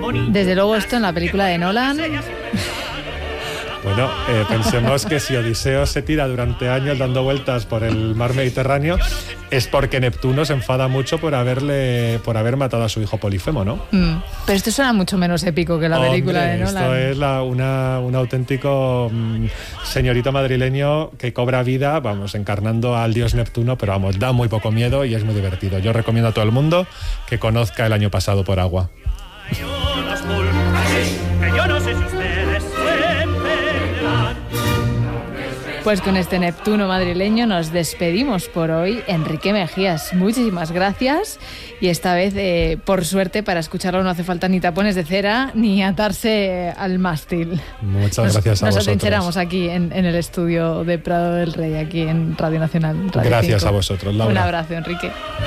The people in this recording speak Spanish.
Desde luego esto en la película de Nolan. Bueno, pensemos que si Odiseo se tira durante años dando vueltas por el mar Mediterráneo es porque Neptuno se enfada mucho por haber matado a su hijo Polifemo, ¿no? Pero esto suena mucho menos épico que la película de Nolan. Esto es un auténtico señorito madrileño que cobra vida, vamos, encarnando al dios Neptuno, pero vamos, da muy poco miedo y es muy divertido. Yo recomiendo a todo el mundo que conozca El año pasado por agua. Pues con este Neptuno madrileño nos despedimos por hoy. Enrique Mejías, muchísimas gracias. Y esta vez, por suerte, para escucharlo no hace falta ni tapones de cera ni atarse al mástil. Muchas gracias a vosotros. Nos atrincheramos aquí en el estudio de Prado del Rey, aquí en Radio Nacional. Radio gracias 5. A vosotros, Laura. Un abrazo, Enrique.